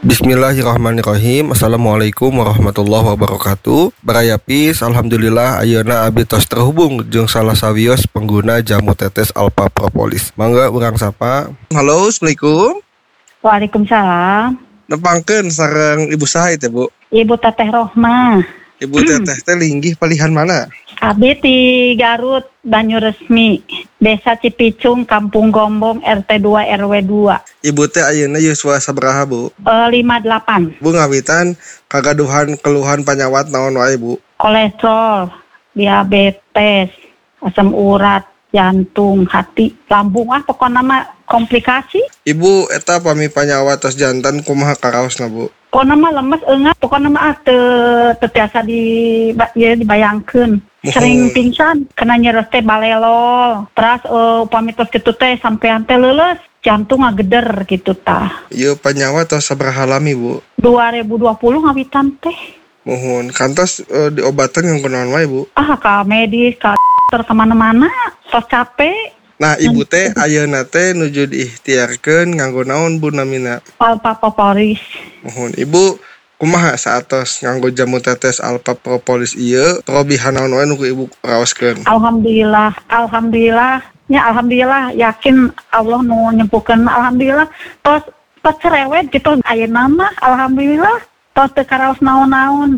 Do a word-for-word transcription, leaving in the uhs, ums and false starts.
Bismillahirrahmanirrahim. Assalamualaikum warahmatullahi wabarakatuh. Barayapis, alhamdulillah ayeuna abdi tos terhubung jeung salah sawios pengguna jamu tetes Alpha Propolis. Mangga urang sapa. Halo, assalamualaikum. Waalaikumsalam. Nepangkeun sareng Ibu saha teh, Bu? Ibu Teteh Rohmah. Ibu Teteh teh linggih palihan mana? Abdi di Garut, Banyuresmi, Desa Cipicung, Kampung Gombong, R T dua R W dua. Ibu teh ayeuna yuswa sabaraha, Bu? Eh, lima puluh delapan. Bu ngawitan kagaduhan keluhan panyawat naon wae, Bu? Kolesterol, diabetes, asam urat, jantung, hati, lambung, ah pokoknya mah komplikasi. Ibu eta pami panyawat tos jantan kumaha karaosna, Bu? Pokoknya mah lemes enggak, pokoknya mah teu teu biasa di ya dibayangkeun. Sering pingsan, kena nyeres teh balelol. Terus uh, upami tos kitu teh sampean teh leuleus, jantung ngageder gitu tah. Ieu panyawat tos sabaraha lami, Bu? dua ribu dua puluh ngawitan teh. Mohon kantos uh, diobatan yang kunaon wae, Bu? Ah, ka medis, ka dokter kemana-mana, tos capek. Nah, Ibu teh ayeuna teh nuju diikhtiarkeun nganggo naon, Bu, namina? Alpha Propolis. Mohon Ibu kumaha saatos nganggo jamu tetes Alpha Propolis ieu parobihan naon wae nu Ibu raoskeun? Alhamdulillah, alhamdulillah. Ya alhamdulillah, yakin Allah nu nyempuhkeun. Alhamdulillah. Tos tos cerewet gitu ayeuna mah alhamdulillah. Tos teu karaos naon-naon.